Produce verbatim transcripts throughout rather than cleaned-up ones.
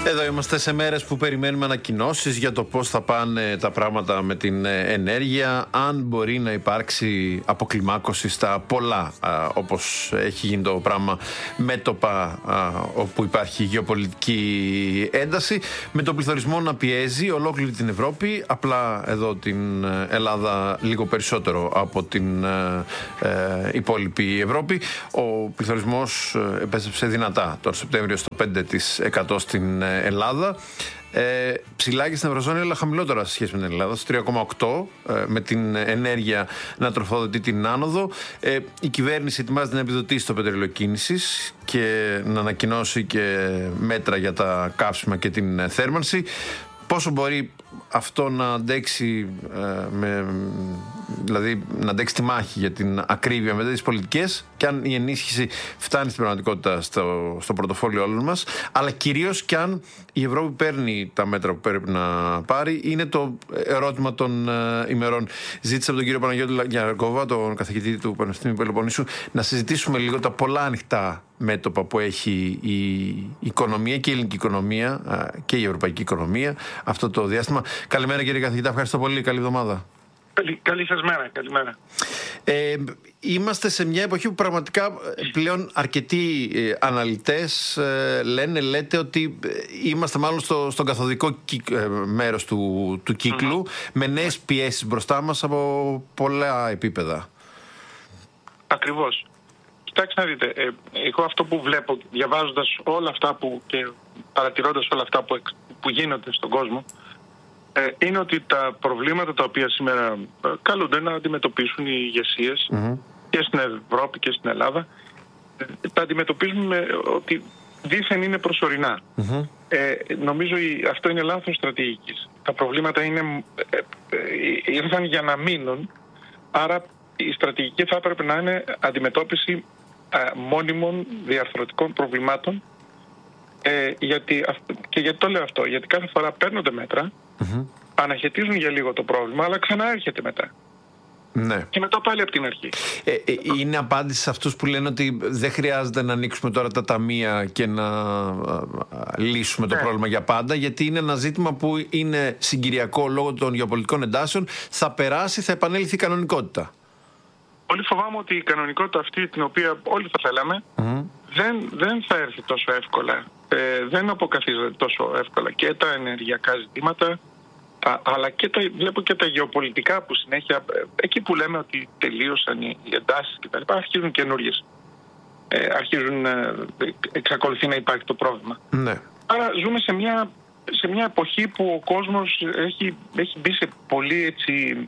Εδώ είμαστε σε μέρες που περιμένουμε ανακοινώσεις για το πώς θα πάνε τα πράγματα με την ενέργεια, αν μπορεί να υπάρξει αποκλιμάκωση στα πολλά, α, όπως έχει γίνει το πράγμα μέτωπα α, όπου υπάρχει γεωπολιτική ένταση, με τον πληθωρισμό να πιέζει ολόκληρη την Ευρώπη, απλά εδώ την Ελλάδα λίγο περισσότερο από την ε, ε, υπόλοιπη Ευρώπη. Ο πληθωρισμός επέστρεψε δυνατά τον Σεπτέμβριο στο πέντε τοις εκατό στην Ελλάδα. Ε, ψηλά και στην Ευρωζώνη, αλλά χαμηλότερα σε σχέση με την Ελλάδα, στο τρία κόμμα οκτώ, ε, με την ενέργεια να τροφοδοτεί την άνοδο. Ε, η κυβέρνηση ετοιμάζεται να επιδοτήσει το πετρέλαιο κίνησης και να ανακοινώσει και μέτρα για τα καύσιμα και την θέρμανση. Πόσο μπορεί αυτό να αντέξει, ε, με, δηλαδή να αντέξει τη μάχη για την ακρίβεια μετά τις πολιτικές, και αν η ενίσχυση φτάνει στην πραγματικότητα στο, στο πορτοφόλιο όλων μας, αλλά κυρίως και αν η Ευρώπη παίρνει τα μέτρα που πρέπει να πάρει, είναι το ερώτημα των ε, ημερών. Ζήτησα από τον κύριο Παναγιώτη Γιανακόβα, τον καθηγητή του Πανεπιστημίου Πελοποννήσου, να συζητήσουμε λίγο τα πολλά ανοιχτά μέτωπα που έχει η οικονομία και η ελληνική οικονομία και η ευρωπαϊκή οικονομία αυτό το διάστημα. Καλημέρα κύριε καθηγητά, ευχαριστώ πολύ, καλή εβδομάδα. Καλή, καλή σας μέρα, καλημέρα. Ε, είμαστε σε μια εποχή που πραγματικά πλέον αρκετοί ε, αναλυτές ε, λένε, λέτε ότι είμαστε μάλλον στο, στον καθοδικό ε, μέρος του, του κύκλου, mm-hmm. με νέες πιέσεις μπροστά μας από πολλά επίπεδα. Ακριβώς. Κοιτάξτε να δείτε, ε, εγώ αυτό που βλέπω διαβάζοντας όλα αυτά που, και παρατηρώντας όλα αυτά που, που γίνονται στον κόσμο, ε, είναι ότι τα προβλήματα τα οποία σήμερα ε, καλούνται να αντιμετωπίσουν οι ηγεσίες mm-hmm. και στην Ευρώπη και στην Ελλάδα, ε, τα αντιμετωπίζουν με, ότι δήθεν είναι προσωρινά. Mm-hmm. Ε, νομίζω η, αυτό είναι λάθος στρατηγικής. Τα προβλήματα είναι, ε, ε, ε, ήρθαν για να μείνουν, άρα η στρατηγική θα έπρεπε να είναι αντιμετώπιση μόνιμων διαρθρωτικών προβλημάτων, ε, γιατί, και γιατί το λέω αυτό, γιατί κάθε φορά παίρνονται μέτρα, mm-hmm. αναχαιτίζουν για λίγο το πρόβλημα, αλλά ξανά έρχεται μετά. Ναι. Και μετά πάλι από την αρχή. Ε, ε, είναι απάντηση σε αυτούς που λένε ότι δεν χρειάζεται να ανοίξουμε τώρα τα ταμεία και να α, α, λύσουμε το ναι. πρόβλημα για πάντα, γιατί είναι ένα ζήτημα που είναι συγκυριακό λόγω των γεωπολιτικών εντάσεων, θα περάσει, θα επανέλθει η κανονικότητα. Πολύ φοβάμαι ότι η κανονικότητα αυτή, την οποία όλοι θα θέλαμε, mm-hmm. δεν, δεν θα έρθει τόσο εύκολα. Ε, δεν αποκαθίζεται τόσο εύκολα και τα ενεργειακά ζητήματα, α, αλλά και τα, βλέπω και τα γεωπολιτικά που συνέχεια, ε, εκεί που λέμε ότι τελείωσαν οι, οι εντάσεις κτλ., αρχίζουν καινούριες. Ε, αρχίζουν, ε, εξακολουθεί να υπάρχει το πρόβλημα. Mm-hmm. Άρα ζούμε σε μια, σε μια εποχή που ο κόσμος έχει, έχει μπει σε πολύ έτσι...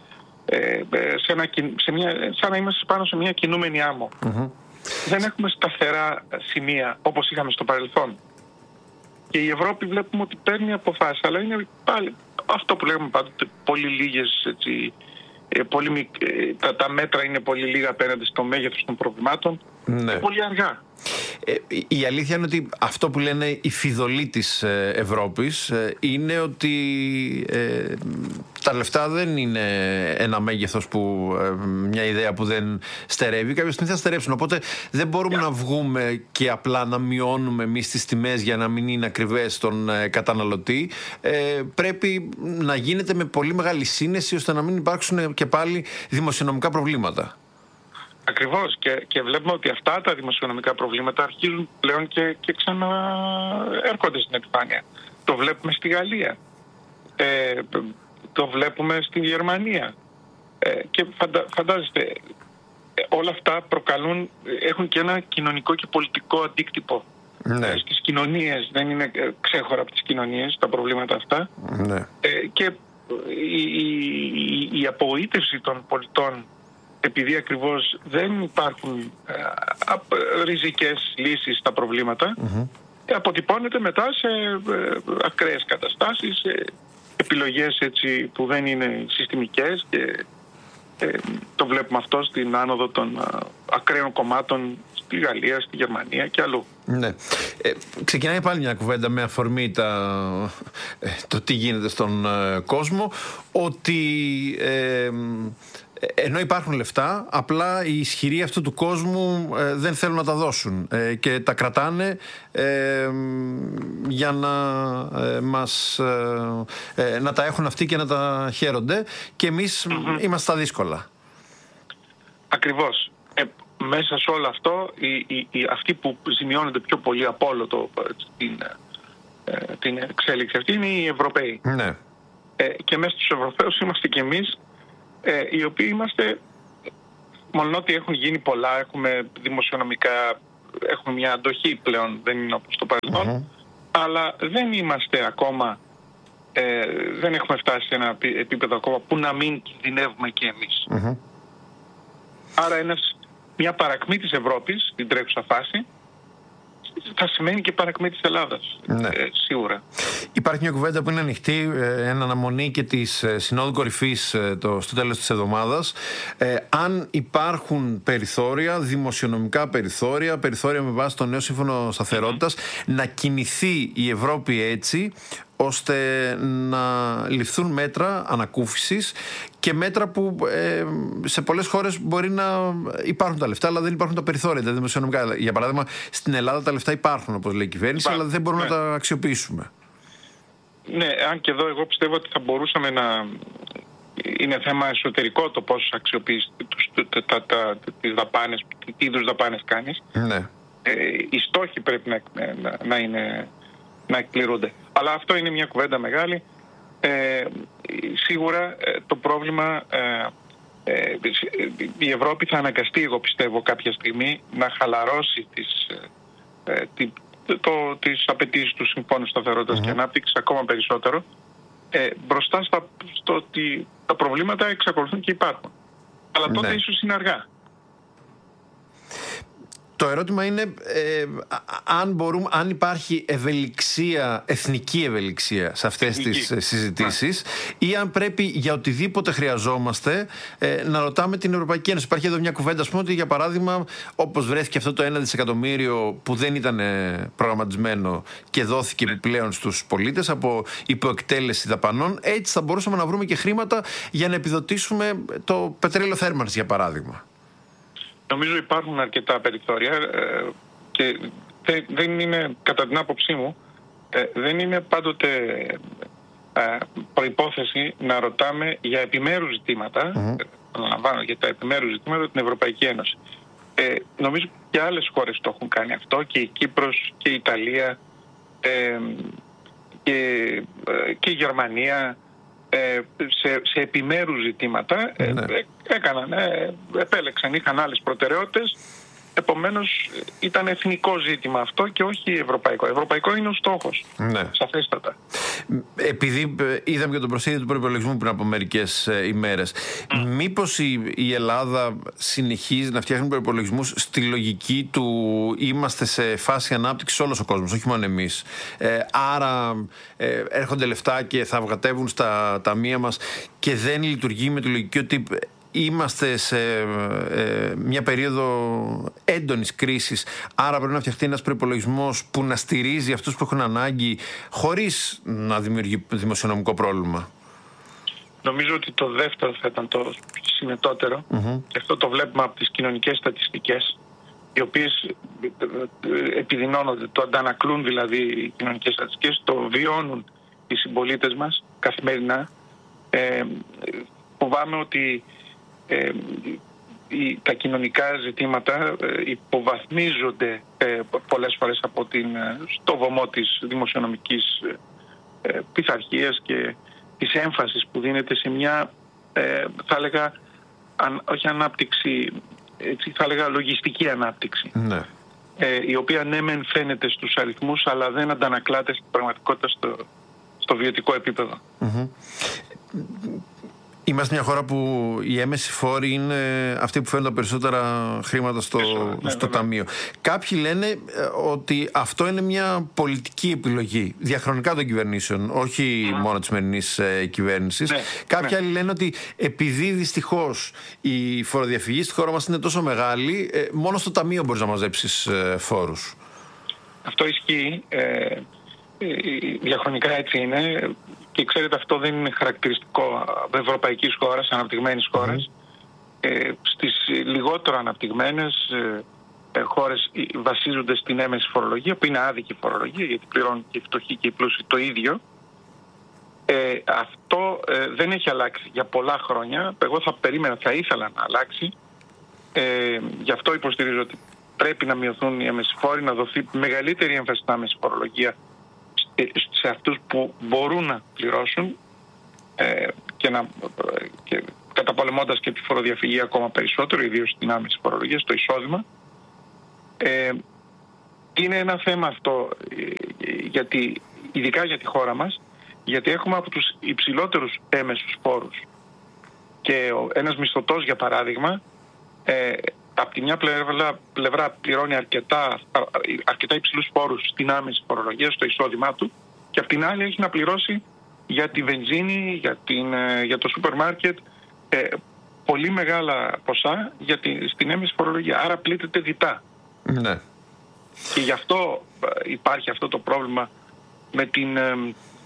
Σε ένα, σε μια, σαν να είμαστε πάνω σε μια κινούμενη άμμο. Mm-hmm. Δεν έχουμε σταθερά σημεία όπως είχαμε στο παρελθόν. Και η Ευρώπη βλέπουμε ότι παίρνει αποφάσεις, αλλά είναι πάλι αυτό που λέγαμε πάντοτε, πολύ λίγες, έτσι, πολύ, τα, τα μέτρα είναι πολύ λίγα απέναντι στο μέγεθος των προβλημάτων. Ναι. Και πολύ αργά. Ε, η αλήθεια είναι ότι αυτό που λένε οι φιδωλοί της ε, Ευρώπης ε, είναι ότι ε, τα λεφτά δεν είναι ένα μέγεθος που, ε, μια ιδέα που δεν στερεύει. Κάποια στιγμή θα στερέψουν. Οπότε δεν μπορούμε yeah. να βγούμε και απλά να μειώνουμε εμείς τις τιμές για να μην είναι ακριβές στον ε, καταναλωτή. Ε, πρέπει να γίνεται με πολύ μεγάλη σύνεση ώστε να μην υπάρξουν και πάλι δημοσιονομικά προβλήματα. Ακριβώς, και, και βλέπουμε ότι αυτά τα δημοσιονομικά προβλήματα αρχίζουν πλέον και, και ξαναέρχονται στην επιφάνεια. Το βλέπουμε στη Γαλλία, ε, το βλέπουμε στη Γερμανία ε, και φαντα, φαντάζεστε, όλα αυτά προκαλούν, έχουν και ένα κοινωνικό και πολιτικό αντίκτυπο. Ναι. Ε, στις κοινωνίες, δεν είναι ξέχωρα από τις κοινωνίες τα προβλήματα αυτά. Ναι. Ε, και η, η, η απογοήτευση των πολιτών, επειδή ακριβώς δεν υπάρχουν ε, ριζικές λύσεις στα προβλήματα, mm-hmm. αποτυπώνεται μετά σε ε, ακραίες καταστάσεις, σε επιλογές έτσι, που δεν είναι συστημικές, και ε, το βλέπουμε αυτό στην άνοδο των ε, ακραίων κομμάτων στη Γαλλία, στη Γερμανία και αλλού. Ναι. Ε, ξεκινάει πάλι μια κουβέντα με αφορμή τα, ε, το τι γίνεται στον ε, κόσμο, ότι ε, ενώ υπάρχουν λεφτά, απλά οι ισχυροί αυτού του κόσμου ε, δεν θέλουν να τα δώσουν ε, και τα κρατάνε ε, για να, ε, μας, ε, ε, να τα έχουν αυτοί και να τα χαίρονται, και εμείς mm-hmm. είμαστε στα δύσκολα. Ακριβώς. Ε, μέσα σε όλο αυτό, οι, οι, οι, αυτοί που ζημιώνονται πιο πολύ από όλο το, την, ε, την εξέλιξη αυτή είναι οι Ευρωπαίοι. Ναι. Ε, και μέσα στους Ευρωπαίους είμαστε και εμείς, ε, οι οποίοι είμαστε, μόνο ότι έχουν γίνει πολλά, έχουμε δημοσιονομικά, έχουμε μια αντοχή πλέον, δεν είναι όπως το παρελθόν, mm-hmm. αλλά δεν είμαστε ακόμα, ε, δεν έχουμε φτάσει σε ένα επίπεδο ακόμα που να μην κινδυνεύουμε και εμείς. Mm-hmm. Άρα ένας, μια παρακμή της Ευρώπης στην τρέχουσα φάση θα σημαίνει και παρακμή της Ελλάδας, ναι. ε, σίγουρα. Υπάρχει μια κουβέντα που είναι ανοιχτή, ε, εν αναμονή και της ε, Συνόδου Κορυφής ε, το, στο τέλος της εβδομάδας. Ε, αν υπάρχουν περιθώρια, δημοσιονομικά περιθώρια, περιθώρια με βάση το νέο σύμφωνο σταθερότητας, mm-hmm. να κινηθεί η Ευρώπη έτσι, ώστε να ληφθούν μέτρα ανακούφισης και μέτρα που ε, σε πολλές χώρες μπορεί να υπάρχουν τα λεφτά, αλλά δεν υπάρχουν τα περιθώρια, τα δημοσιονομικά. Για παράδειγμα, στην Ελλάδα τα λεφτά υπάρχουν, όπως λέει η κυβέρνηση, Υπά, αλλά δεν μπορούμε ναι. να τα αξιοποιήσουμε. Ναι, αν και εδώ εγώ πιστεύω ότι θα μπορούσαμε να... Είναι θέμα εσωτερικό το πώς αξιοποιείς τις δαπάνες, τι είδους δαπάνες κάνεις. Ναι. Ε, οι στόχοι πρέπει να, να, να, είναι, να εκπληρούνται. Αλλά αυτό είναι μια κουβέντα μεγάλη. Ε, σίγουρα ε, το πρόβλημα, ε, ε, η Ευρώπη θα αναγκαστεί, εγώ πιστεύω, κάποια στιγμή να χαλαρώσει τις, ε, τι, το, τις απαιτήσεις του Συμφώνου Σταθερότητας mm-hmm. και Ανάπτυξης ακόμα περισσότερο, ε, μπροστά στα, στο ότι τα προβλήματα εξακολουθούν και υπάρχουν. Αλλά τότε ναι. ίσως είναι αργά. Το ερώτημα είναι ε, αν, μπορούμε, αν υπάρχει ευελιξία, εθνική ευελιξία σε αυτές εθνική. τις συζητήσεις yeah. ή αν πρέπει για οτιδήποτε χρειαζόμαστε ε, να ρωτάμε την Ευρωπαϊκή Ένωση. Υπάρχει εδώ μια κουβέντα, ας πούμε, ότι για παράδειγμα, όπως βρέθηκε αυτό το ένα δισεκατομμύριο που δεν ήταν προγραμματισμένο και δόθηκε yeah. επιπλέον στους πολίτες από υποεκτέλεση δαπανών, έτσι θα μπορούσαμε να βρούμε και χρήματα για να επιδοτήσουμε το πετρέλαιο θέρμανσης, για παράδειγμα. Νομίζω υπάρχουν αρκετά περιθώρια ε, και δεν είναι, κατά την άποψή μου, ε, δεν είναι πάντοτε ε, προϋπόθεση να ρωτάμε για επιμέρους ζητήματα, mm-hmm. αναλαμβάνω για τα επιμέρους ζητήματα την Ευρωπαϊκή Ένωση. Ε, νομίζω και άλλες χώρες το έχουν κάνει αυτό, και η Κύπρος και η Ιταλία ε, και, ε, και η Γερμανία. Σε, σε επιμέρους ζητήματα ε, ναι. έκαναν, ε, επέλεξαν, είχαν άλλες προτεραιότητες, επομένως ήταν εθνικό ζήτημα αυτό και όχι ευρωπαϊκό. Ευρωπαϊκό είναι ο στόχος, ναι. σαφέστατα. Επειδή είδαμε και τον προσχέδιο του προϋπολογισμού πριν από μερικές ε, ημέρες, mm. μήπως η, η Ελλάδα συνεχίζει να φτιάχνει προϋπολογισμούς στη λογική του είμαστε σε φάση ανάπτυξης όλος ο κόσμος, όχι μόνο εμείς. Ε, άρα ε, έρχονται λεφτά και θα βγατεύουν στα ταμεία μας και δεν λειτουργεί με τη λογική ότι είμαστε σε ε, μια περίοδο έντονης κρίσης, άρα πρέπει να φτιαχτεί ένας προϋπολογισμός που να στηρίζει αυτούς που έχουν ανάγκη χωρίς να δημιουργεί δημοσιονομικό πρόβλημα. Νομίζω ότι το δεύτερο θα ήταν το συνετότερο mm-hmm. και αυτό το βλέπουμε από τις κοινωνικές στατιστικές, οι οποίες επιδεινώνονται, το αντανακλούν δηλαδή οι κοινωνικές στατιστικές, το βιώνουν οι συμπολίτες μας καθημερινά. Ε, φοβάμαι ότι Ε, οι, τα κοινωνικά ζητήματα ε, υποβαθμίζονται ε, πολλές φορές από την, ε, στο βωμό της δημοσιονομικής ε, πειθαρχίας και της έμφασης που δίνεται σε μια ε, θα έλεγα αν, όχι ανάπτυξη, έτσι, θα έλεγα λογιστική ανάπτυξη ναι. ε, η οποία ναι μεν φαίνεται στους αριθμούς αλλά δεν αντανακλάται στην πραγματικότητα στο, στο βιωτικό επίπεδο. Mm-hmm. Είμαστε μια χώρα που οι έμμεσοι φόροι είναι αυτοί που φέρνουν τα περισσότερα χρήματα στο, ναι, στο ναι, ταμείο. Ναι. Κάποιοι λένε ότι αυτό είναι μια πολιτική επιλογή διαχρονικά των κυβερνήσεων, όχι mm. μόνο της σημερινής ε, κυβέρνησης. Ναι, Κάποιοι ναι. άλλοι λένε ότι επειδή δυστυχώς η φοροδιαφυγή στη χώρα μας είναι τόσο μεγάλη, ε, μόνο στο ταμείο μπορείς να μαζέψεις ε, φόρους. Αυτό ισχύει. Ε, διαχρονικά έτσι είναι. Και ξέρετε, αυτό δεν είναι χαρακτηριστικό ευρωπαϊκής χώρας, αναπτυγμένης χώρας. Mm. Ε, στις λιγότερο αναπτυγμένες, χώρες βασίζονται στην έμεση φορολογία, που είναι άδικη φορολογία, γιατί πληρώνουν και οι φτωχοί και οι πλούσιοι το ίδιο. Ε, αυτό ε, δεν έχει αλλάξει για πολλά χρόνια. Εγώ θα περίμενα, θα ήθελα να αλλάξει. Ε, γι' αυτό υποστηρίζω ότι πρέπει να μειωθούν οι έμεσοι φόροι, να δοθεί μεγαλύτερη έμφαση στην άμεση φορολογία σε αυτούς που μπορούν να πληρώσουν ε, και, να, και καταπολεμώντας και τη φοροδιαφυγή ακόμα περισσότερο, ιδίως στην άμεση φορολογία, στο εισόδημα. Ε, είναι ένα θέμα αυτό, γιατί, ειδικά για τη χώρα μας, γιατί έχουμε από τους υψηλότερους έμεσους φόρους. Και ο, ένας μισθωτός, για παράδειγμα, ε, από τη μια πλευρά, πλευρά πληρώνει αρκετά, αρκετά υψηλούς φόρους στην άμεση φορολογία, στο εισόδημά του, και από την άλλη έχει να πληρώσει για τη βενζίνη, για, την, για το σούπερ μάρκετ, ε, πολύ μεγάλα ποσά για τη, στην έμεση φορολογία. Άρα πλήττεται διτά. Ναι. Και γι' αυτό υπάρχει αυτό το πρόβλημα με την, ε,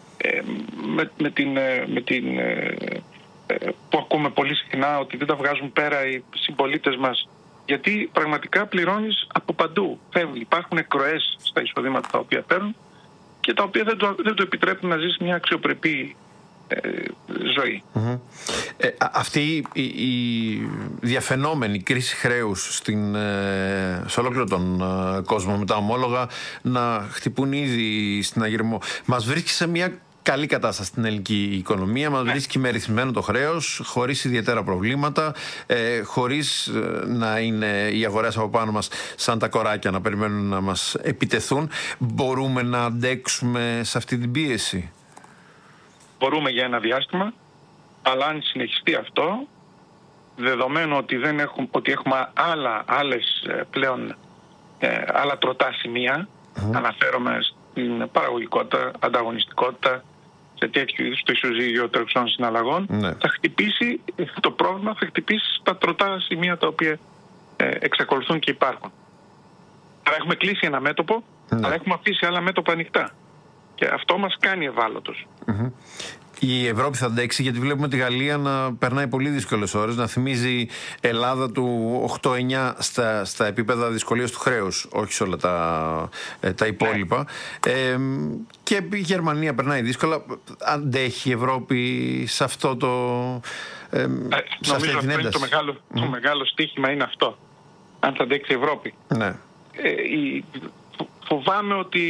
με, με την, με την ε, που ακούμε πολύ συχνά, ότι δεν τα βγάζουν πέρα οι συμπολίτες μας. Γιατί πραγματικά πληρώνεις από παντού. Φεύγει. Υπάρχουν εκροές στα εισοδήματα τα οποία παίρνουν και τα οποία δεν το, δεν το επιτρέπουν να ζήσει μια αξιοπρεπή ε, ζωή. Mm-hmm. Ε, αυτή η, η διαφαινόμενη κρίση χρέους στην, ε, σε ολόκληρο τον ε, κόσμο, με τα ομόλογα να χτυπούν ήδη στην αγερμό, μας βρίσκει σε μια καλή κατάσταση στην ελληνική οικονομία, μας βρίσκει με ρυθμμένο το χρέος, χωρίς ιδιαίτερα προβλήματα, ε, χωρίς ε, να είναι οι αγορές από πάνω μας σαν τα κοράκια να περιμένουν να μας επιτεθούν. Μπορούμε να αντέξουμε σε αυτή την πίεση? Μπορούμε για ένα διάστημα, αλλά αν συνεχιστεί αυτό, δεδομένου ότι, δεν έχουμε, ότι έχουμε άλλα, άλλες πλέον ε, άλλα τροτά σημεία, mm. αναφέρομαι στην παραγωγικότητα, ανταγωνιστικότητα, σε τέτοιου είδους το ισοζύγιο τρεξών συναλλαγών, ναι. θα χτυπήσει το πρόβλημα, θα χτυπήσει στα τροτά σημεία τα οποία ε, εξακολουθούν και υπάρχουν. Άρα έχουμε κλείσει ένα μέτωπο, ναι. αλλά έχουμε αφήσει άλλα μέτωπα ανοιχτά. Και αυτό μας κάνει ευάλωτος. Mm-hmm. Η Ευρώπη θα αντέξει, γιατί βλέπουμε τη Γαλλία να περνάει πολύ δύσκολες ώρες, να θυμίζει Ελλάδα του οκτώ εννιά στα, στα επίπεδα δυσκολίας του χρέους, όχι σε όλα τα, τα υπόλοιπα. Ναι. Ε, και η Γερμανία περνάει δύσκολα. Αντέχει η Ευρώπη σε αυτό το... Ε, σε αυτή την ένταση? Το μεγάλο, mm. το μεγάλο στοίχημα είναι αυτό. Αν θα αντέξει η Ευρώπη. Ναι. Ε, η, φοβάμαι ότι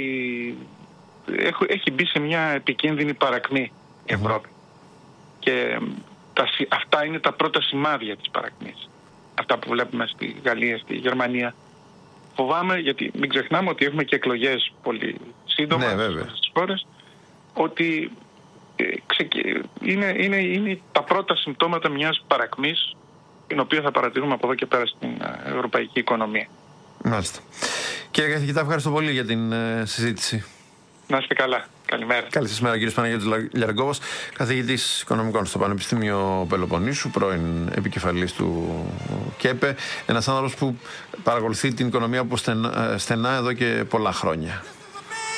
έχει μπει σε μια επικίνδυνη παρακμή η Ευρώπη. Mm-hmm. Και τα, αυτά είναι τα πρώτα σημάδια της παρακμής. Αυτά που βλέπουμε στη Γαλλία, στη Γερμανία. Φοβάμαι, γιατί μην ξεχνάμε ότι έχουμε και εκλογές πολύ σύντομα ναι, στις χώρες, ότι ε, ξεκε, είναι, είναι, είναι τα πρώτα συμπτώματα μιας παρακμής, την οποία θα παρατηρούμε από εδώ και πέρα στην ευρωπαϊκή οικονομία. Μάλιστα. Κύριε καθηγητά, ευχαριστώ πολύ για την ε, συζήτηση. Να είστε καλά. Καλημέρα. Καλή σας μέρα, κύριος Παναγιώτης Λιαργκόβος, καθηγητής οικονομικών στο Πανεπιστήμιο Πελοποννήσου, πρώην επικεφαλής του ΚΕΠΕ, ένας άνθρωπος που παρακολουθεί την οικονομία από στενά, στενά εδώ και πολλά χρόνια.